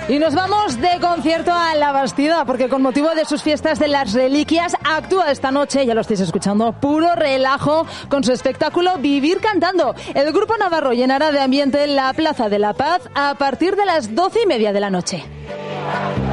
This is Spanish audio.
Y nos vamos de concierto a La Bastida, porque con motivo de sus fiestas de las reliquias actúa esta noche, ya lo estáis escuchando, Puro Relajo, con su espectáculo Vivir Cantando. El grupo navarro llenará de ambiente la Plaza de la Paz a partir de las 12:30 de la noche.